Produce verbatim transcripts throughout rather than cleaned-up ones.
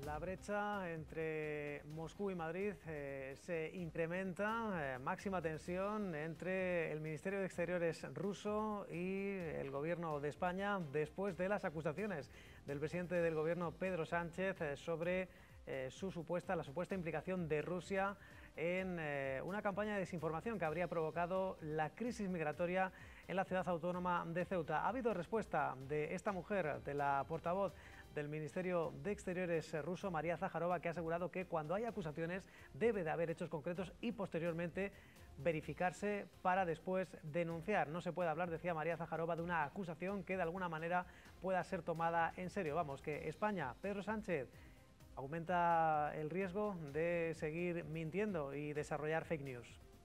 La brecha entre Moscú y Madrid eh, se incrementa, eh, máxima tensión entre el Ministerio de Exteriores ruso y el Gobierno de España después de las acusaciones del presidente del Gobierno, Pedro Sánchez, eh, sobre eh, su supuesta, la supuesta implicación de Rusia en eh, una campaña de desinformación que habría provocado la crisis migratoria en la ciudad autónoma de Ceuta. Ha habido respuesta de esta mujer, de la portavoz del Ministerio de Exteriores ruso, María Zaharova, que ha asegurado que cuando hay acusaciones debe de haber hechos concretos y posteriormente verificarse para después denunciar. No se puede hablar, decía María Zaharova, de una acusación que de alguna manera pueda ser tomada en serio. Vamos, que España, Pedro Sánchez, aumenta el riesgo de seguir mintiendo y desarrollar fake news.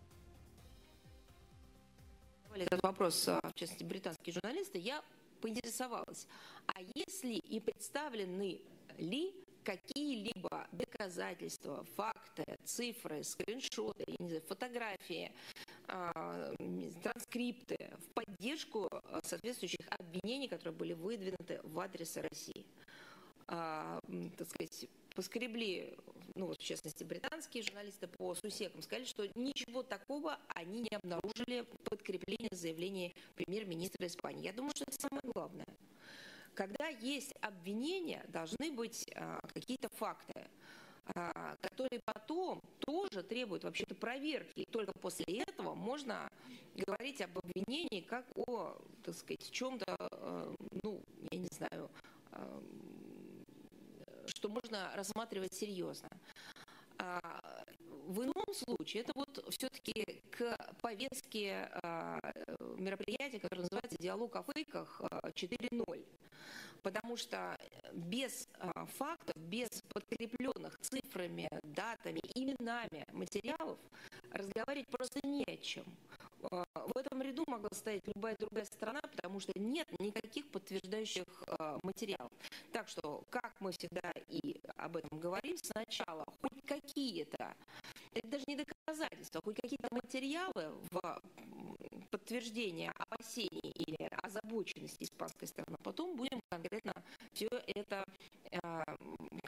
Этот вопрос, в частности, британские журналисты, я поинтересовалась, а если и представлены ли какие-либо доказательства, факты, цифры, скриншоты, я не знаю, фотографии, транскрипты в поддержку соответствующих обвинений, которые были выдвинуты в адрес России. Так сказать, поскребли, ну вот в частности британские журналисты по сусекам, сказали, что ничего такого они не обнаружили подкрепление заявления премьер-министра Испании. Я думаю, что это самое главное. Когда есть обвинения, должны быть а, какие-то факты, а, которые потом тоже требуют вообще-то проверки. И только после этого можно говорить об обвинении как о, так сказать, чем-то, а, ну, я не знаю, а, что можно рассматривать серьезно. В ином случае это вот все-таки к повестке мероприятия, которое называется «Диалог о фейках четыре ноль». Потому что без фактов, без подкрепленных цифрами, датами, именами материалов разговаривать просто не о чем. В этом ряду могла стоять любая другая страна, потому что нет никаких подтверждающих материалов. Так что, как мы всегда и об этом говорим, сначала хоть какие-то, это даже не доказательства, хоть какие-то материалы в подтверждение опасений или озабоченности испанской стороны, потом будем конкретно все это